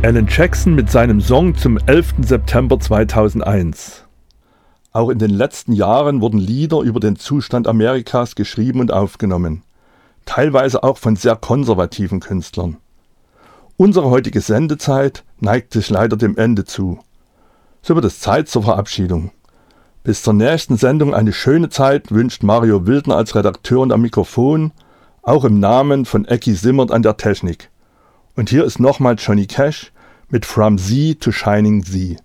Alan Jackson mit seinem Song zum 11. September 2001. Auch in den letzten Jahren wurden Lieder über den Zustand Amerikas geschrieben und aufgenommen, teilweise auch von sehr konservativen Künstlern. Unsere heutige Sendezeit neigt sich leider dem Ende zu. So wird es Zeit zur Verabschiedung. Bis zur nächsten Sendung eine schöne Zeit wünscht Mario Wildner als Redakteur und am Mikrofon, auch im Namen von Ecki Simmert an der Technik. Und hier ist nochmal Johnny Cash mit From Sea to Shining Sea.